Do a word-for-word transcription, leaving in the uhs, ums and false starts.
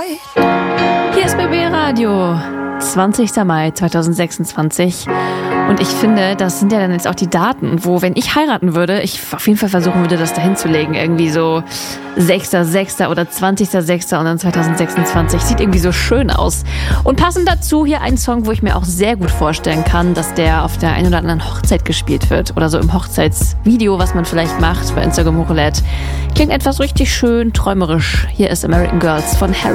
Hier ist B B Radio, zwanzigster Mai zweitausendsechsundzwanzig. Und ich finde, das sind ja dann jetzt auch die Daten, wo, wenn ich heiraten würde, ich auf jeden Fall versuchen würde, das dahin zu legen. Irgendwie so sechster sechster oder zwanzigster sechster und dann zweitausendsechsundzwanzig. Sieht irgendwie so schön aus. Und passend dazu hier ein Song, wo ich mir auch sehr gut vorstellen kann, dass der auf der einen oder anderen Hochzeit gespielt wird. Oder so im Hochzeitsvideo, was man vielleicht macht bei Instagram hochlädt. Klingt etwas richtig schön träumerisch. Hier ist American Girls von Harry.